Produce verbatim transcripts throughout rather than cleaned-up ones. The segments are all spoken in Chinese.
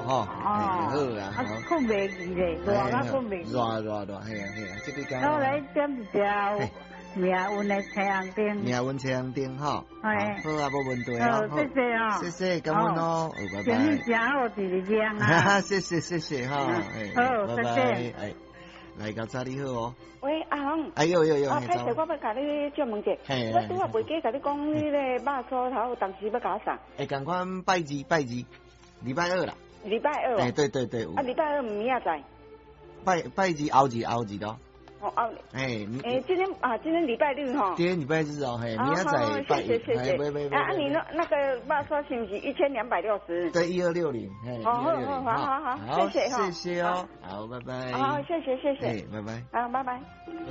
吼，哎，好啦，好。 啊，困袂去咧，热啊困袂去。 热热热，系啊系啊，这几天。 我来点一条命运的太阳灯。 命运太阳灯吼， 哎， 好啊，无问题啊。 好，谢谢啊， 谢谢，感恩哦，拜拜。 生意真好，一日亮啊。 谢谢谢谢哈， 好， 拜拜，哎。来，高早你好哦。 喂，阿红。 哎呦呦呦， 啊，歹势，我要甲你借问者。我拄啊袂记甲你讲，迄个肉酥头，当时要甲我送。 哎，赶快拜二拜二，礼拜二啦。 礼拜二。 哎，对对对。 啊，礼拜二明仔载。 拜拜二后日后日咯。 哦哦。 哎。 哎，今天啊，今天礼拜六哈。 今天礼拜日哦，嘿，明仔载拜。 谢谢谢谢。 喂喂喂。 啊，你那那个肉酥是不是一千两百六十？ 对，一二六零。 好好好好好好，谢谢哈。 谢谢哦，好，拜拜。 好，谢谢谢谢。 哎，拜拜。 好，拜拜。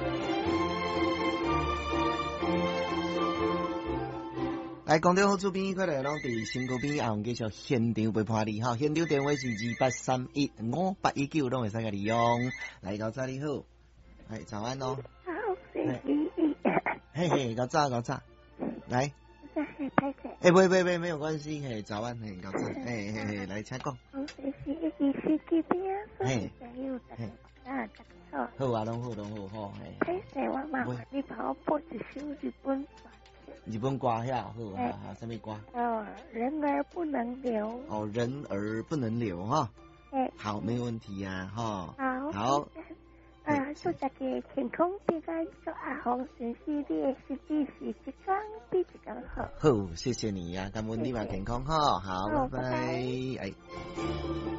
来，广州好厝边，快来拢伫新高边，后继续现场陪伴你哈。现场电话是二八三一五八一九，拢会使甲利用。来，高早你好，哎，早安哦。 好，谢谢。 嘿嘿，高早高早，来。 拍摄。 哎，不不不，没有关系，嘿，早安，嘿，高早，嘿嘿嘿，来，请讲。 我是是是是这边， 嘿， 嘿，啊，好。 好啊，拢好拢好好，嘿。 拍摄我妈妈，你帮我播一首日本。 日本歌遐好啊，哈，什么歌？ 哦，人儿不能留。 哦，人儿不能留哈。 哎， 好，没问题呀，哈。 好。 好。 啊，祝大家健康平安，祝阿红顺顺利，实际是一天比一天好。 好，谢谢你呀，感恩你嘛健康哈，好，拜拜，哎。